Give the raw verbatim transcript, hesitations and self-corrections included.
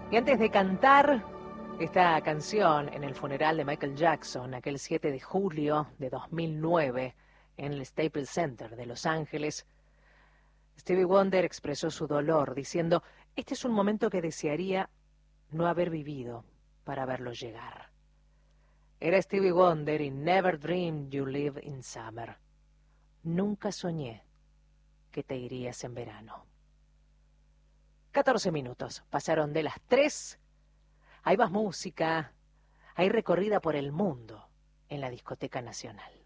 Y antes de cantar esta canción en el funeral de Michael Jackson, aquel siete de julio de dos mil nueve, en el Staples Center de Los Ángeles, Stevie Wonder expresó su dolor diciendo: este es un momento que desearía no haber vivido para verlo llegar. Era Stevie Wonder y Never Dreamed You Live in Summer. Nunca soñé que te irías en verano. catorce minutos pasaron de las tres. Hay más música, hay recorrida por el mundo en la Discoteca Nacional.